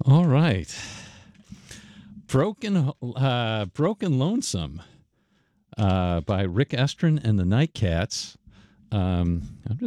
All right. Broken Lonesome by Rick Estrin and the Nightcats. I'm just